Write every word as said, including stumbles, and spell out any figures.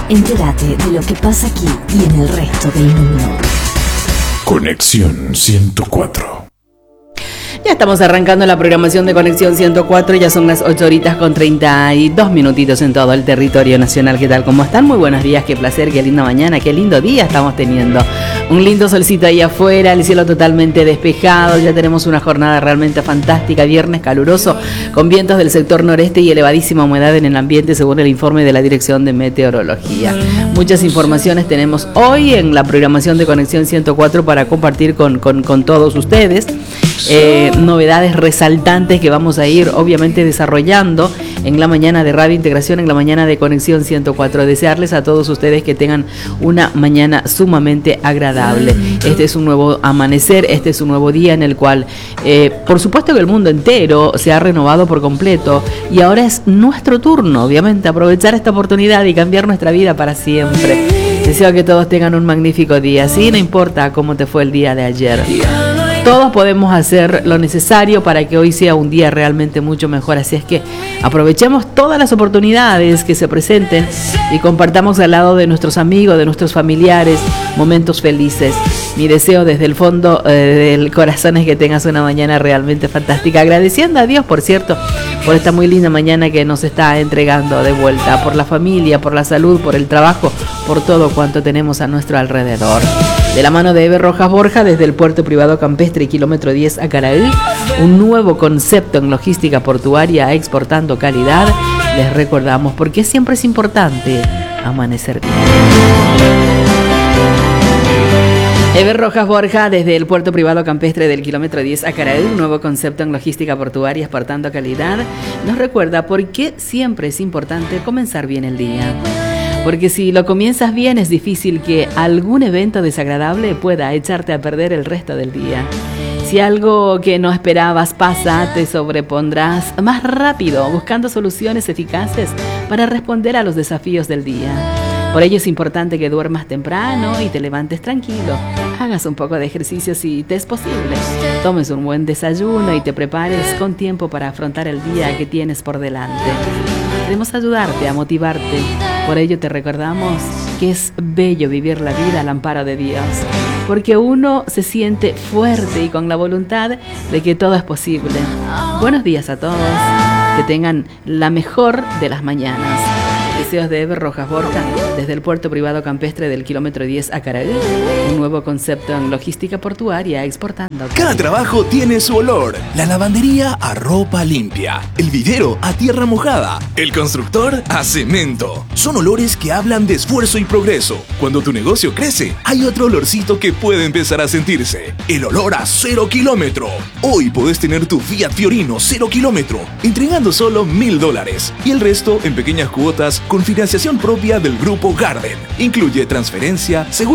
Entérate de lo que pasa aquí y en el resto del mundo. Conexión ciento cuatro. Ya estamos arrancando la programación de Conexión ciento cuatro, ya son las ocho horitas con treinta y dos minutitos en todo el territorio nacional. ¿Qué tal? ¿Cómo están? Muy buenos días, qué placer, qué linda mañana, qué lindo día estamos teniendo. Un lindo solcito ahí afuera, el cielo totalmente despejado, ya tenemos una jornada realmente fantástica, viernes caluroso, con vientos del sector noreste y elevadísima humedad en el ambiente según el informe de la Dirección de Meteorología. Muchas informaciones tenemos hoy en la programación de Conexión ciento cuatro para compartir con, con, con todos ustedes. Eh, novedades resaltantes que vamos a ir obviamente desarrollando en la mañana de Radio Integración, en la mañana de Conexión ciento cuatro. Desearles a todos ustedes que tengan una mañana sumamente agradable. Este es un nuevo amanecer, este es un nuevo día en el cual eh, por supuesto que el mundo entero se ha renovado por completo y ahora es nuestro turno, obviamente, aprovechar esta oportunidad y cambiar nuestra vida para siempre. Deseo que todos tengan un magnífico día, sí, no importa cómo te fue el día de ayer. Todos podemos hacer lo necesario para que hoy sea un día realmente mucho mejor, así es que aprovechemos todas las oportunidades que se presenten y compartamos al lado de nuestros amigos, de nuestros familiares, momentos felices. Mi deseo desde el fondo eh, del corazón es que tengas una mañana realmente fantástica, agradeciendo a Dios, por cierto, por esta muy linda mañana que nos está entregando de vuelta, por la familia, por la salud, por el trabajo, por todo cuanto tenemos a nuestro alrededor. De la mano de Eber Rojas Borja, desde el puerto privado campestre, kilómetro diez a Caraí, un nuevo concepto en logística portuaria exportando calidad. Les recordamos por qué siempre es importante amanecer bien. Eber Rojas Borja, desde el puerto privado campestre del kilómetro diez a Caraí, un nuevo concepto en logística portuaria exportando calidad, nos recuerda por qué siempre es importante comenzar bien el día. Porque si lo comienzas bien, es difícil que algún evento desagradable pueda echarte a perder el resto del día. Si algo que no esperabas pasa, te sobrepondrás más rápido, buscando soluciones eficaces para responder a los desafíos del día. Por ello es importante que duermas temprano y te levantes tranquilo. Hagas un poco de ejercicio si te es posible. Tomes un buen desayuno y te prepares con tiempo para afrontar el día que tienes por delante. Queremos ayudarte a motivarte. Por ello te recordamos que es bello vivir la vida al amparo de Dios, porque uno se siente fuerte y con la voluntad de que todo es posible. Buenos días a todos, que tengan la mejor de las mañanas. Deseos de Eber Rojas Borja, desde el puerto privado campestre del kilómetro diez a Caraí, un nuevo concepto en logística portuaria exportando. Cada trabajo tiene su olor. La lavandería a ropa limpia, el vivero a tierra mojada, el constructor a cemento. Son olores que hablan de esfuerzo y progreso. Cuando tu negocio crece, hay otro olorcito que puede empezar a sentirse. El olor a cero kilómetro. Hoy podés tener tu Fiat Fiorino cero kilómetro, entregando solo mil dólares. Y el resto en pequeñas cuotas con financiación propia del Grupo Garden. Incluye transferencia, seguro